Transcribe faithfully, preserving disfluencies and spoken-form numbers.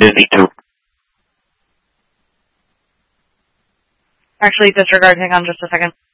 Disney too. Actually, disregard, hang on just a second.